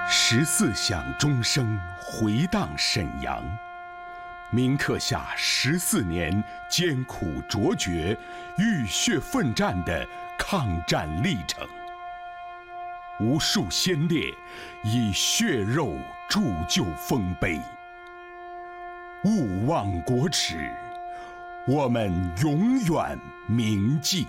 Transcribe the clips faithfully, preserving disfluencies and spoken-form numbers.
十四响钟声回荡沈阳，铭刻下十四年艰苦卓绝、浴血奋战的抗战历程。无数先烈以血肉铸就丰碑，勿忘国耻，我们永远铭记。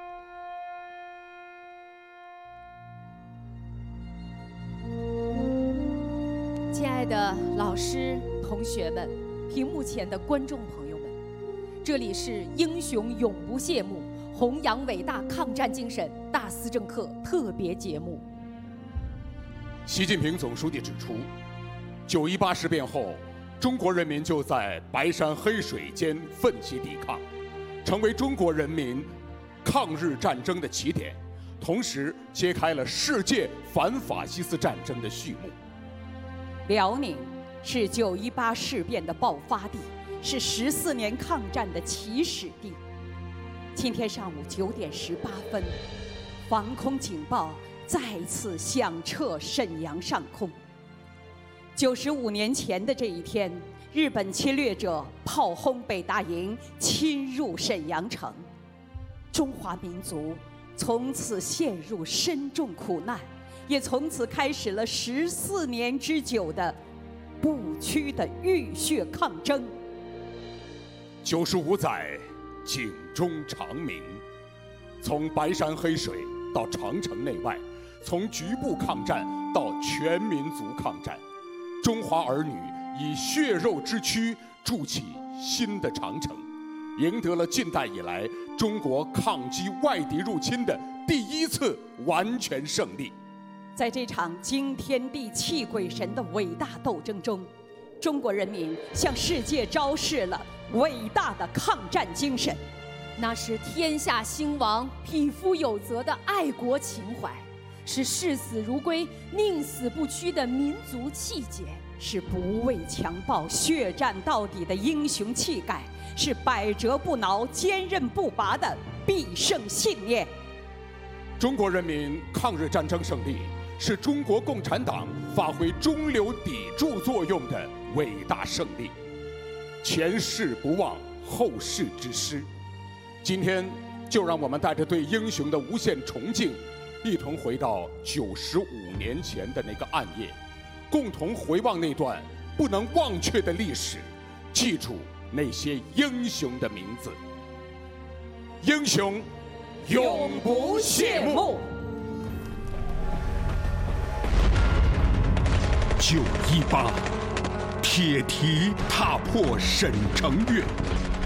亲爱的老师、同学们，屏幕前的观众朋友们，这里是英雄永不谢幕，弘扬伟大抗战精神大思政课特别节目。 习近平总书记指出，九一八事变后，中国人民就在白山黑水间奋起抵抗，成为中国人民抗日战争的起点，同时揭开了世界反法西斯战争的序幕。 辽宁是九一八事变的爆发地，是十四年抗战的起始地。今天上午九点十八分，防空警报再次响彻沈阳上空。九十五年前的这一天，日本侵略者炮轰北大营，侵入沈阳城，中华民族从此陷入深重苦难，也从此开始了十四年之久的不屈的浴血抗争。 九十五载，警钟长鸣，从白山黑水到长城内外，从局部抗战到全民族抗战，中华儿女以血肉之躯筑起新的长城，赢得了近代以来中国抗击外敌入侵的第一次完全胜利。 在这场惊天地泣鬼神的伟大斗争中，中国人民向世界昭示了伟大的抗战精神， 那是天下兴亡、匹夫有责的爱国情怀，是视死如归、宁死不屈的民族气节， 是不畏强暴、血战到底的英雄气概，是百折不挠、坚韧不拔的必胜信念。 中国人民抗日战争胜利，是中国共产党发挥中流砥柱作用的伟大胜利。前事不忘，后事之师。今天，就让我们带着对英雄的无限崇敬，一同回到九十五年前的那个暗夜，共同回望那段不能忘却的历史，记住那些英雄的名字。英雄永不谢幕。 九一八，铁蹄踏破沈城岳，